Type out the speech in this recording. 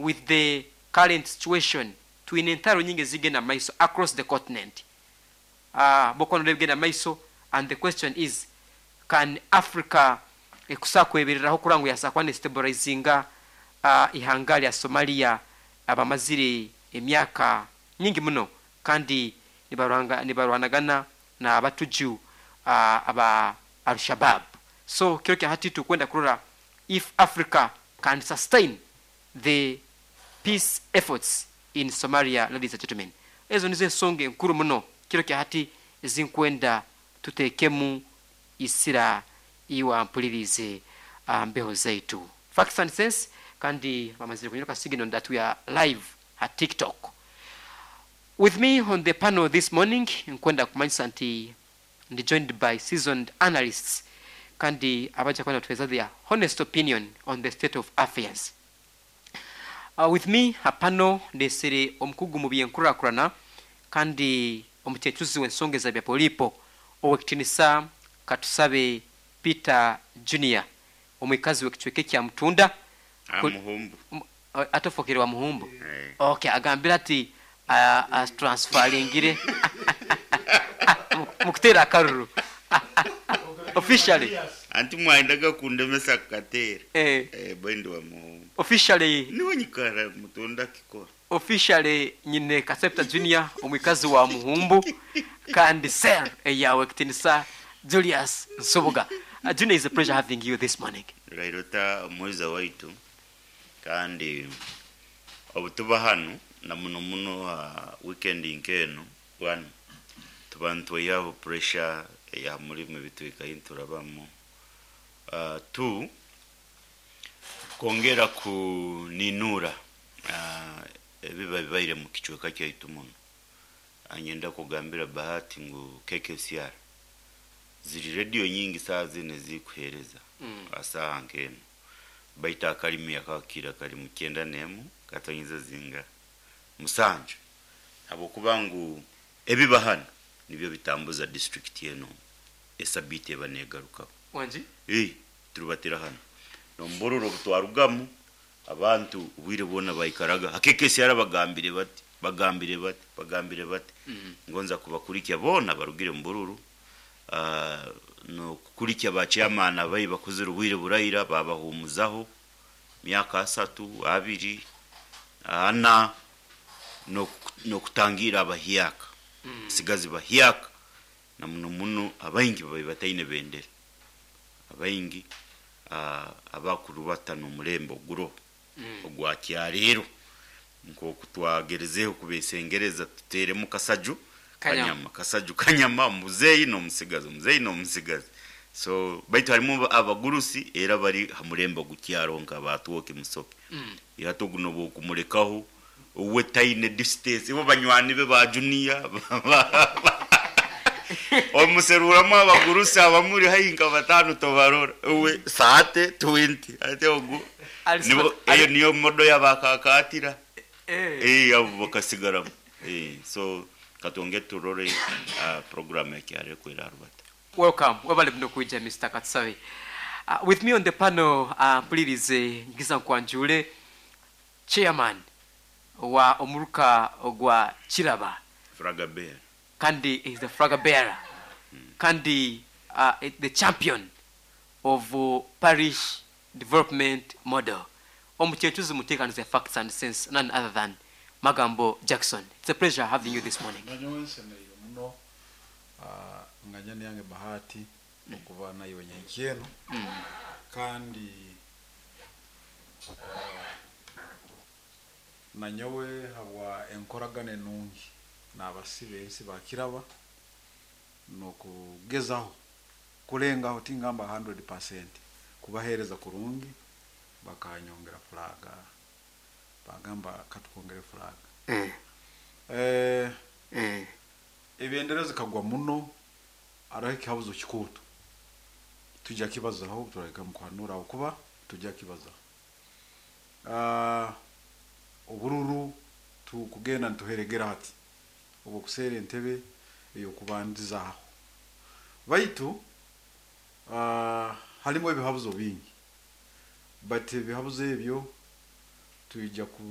with the current situation twine entaro nyingi zigenda maiso across the continent. Bokono lebigenda maiso, and the question is, can Africa ekusakwebiriraho kurangu yasakwane stabilizinga ihangari ya Somalia abamazire emyaka nyingi muno kandi nibarwanagana na abatuju aba Al-Shabaab. So kiroke hatitu kwenda kurora if Africa can sustain the peace efforts in Somalia, ladies and gentlemen. Ezo nizo songe nkuru muno kiroke hati zinkwenda tutekemu isira iwa mpulirize mbeho zaitu. Facts and sense kandi mamazire kunyoka signal that we are live at TikTok. With me on the panel this morning, nkwenda kumanyisa nti ndi joined by seasoned analysts kandi abaja kwenda tuweza their honest opinion on the state of affairs. With me a panel desere omkugu mubiye nkurakurana kandi omutechuzi wensongeza bya polipo owekitinisa Katusabe Peter Junior omwikazi wekichweke kya Mtunda Muhumbu atofokere wa Muhumbu. Okay, agambira ati transferingire mukutera karuru officially anti mwaendaga kundemesa katera bwendo wa Muhumbu officially niwo nyikara Mutunda kikora officially nyine Kasepta Junior omwikazi wa Muhumbu kandi sir yawe kitinisa Julius Nsoboga. Junior, is a pleasure having you this morning. Rairota moza waitu kandi obutuba hano na muno weekend inkeno one tubantu yabo pressure ya muri mu bitwika inturabamo two kongera ku ninura ebiba bibaire mu kichweka cyaitu muno anyenda kugambira bahati ngo KKCR ziri radio nyingi saa zine zikuhereza asaha nkeno baita akarimi yakakira kali mu 9 nemu katonyiza zinga musanju abo kubangu ebibahana nibyo bitambuza district yeno esabite banegaruka wanji turubatira hano no mbororo butwarugamu abantu ubwire bona bayikaraga akekesi yarabagambire bagambire bati ngonza kubakurikya bona barugire mbororo no kukurikya bacyamana bayi bakoze rubwire burayira babahumuzaho myaka 3 2 ana no kutangira abahiyaka sigazi bahiyaka na muno abayingi bayi batayine bendera abayingi abakuru batano murembo guro ogwakya rero nko kutwagerezeho kubesengereza tutere mu kasaju kanyama muzeyi no musigazi so baitu harimo abagurusi era bari hamurembo gukyaronka batuoke musoke yatoguno bo kumurekaho uwe tayine distance bo banywani be ba junior omuseruramo abagurusi abamuri hayinga batanu tobarora uwe saate 20 ate ogu nibo eyo niyo modo yabakakatira abo bakasigara so katonge turore program yake ari kwera rubata. Welcome wabale bino kuija Mr. Katsawe. With me on the panel please ngiza kwanjule chairman wa omuruka ogwa Chiraba Fraga Bear kandi is the Fraga Bearer kandi the champion of parish development model. Omuchechuzi muteka the facts and sense, none other than Magambo Jackson. It's a pleasure having you this morning. Nganyani yange bahati okuba nayo nyenkeno kandi nanyowe hawa enkoragane nungi n'abasibensi bakiraba nokugezaho kulengaho tingamba 100% kubahereza kurungi bakanyongera flaga bagamba katukongere flaga ebendereza kagwa muno araho kihabuzo kikuto tujya kibazaho turareka mukwanura kuba tujya kibazaho ubururu tukugenda ntuheregera hati ubu kusere ntebe yo kubandizaho baitu harimo ibihabuzo bingi but ibihabuzo ebyo tujya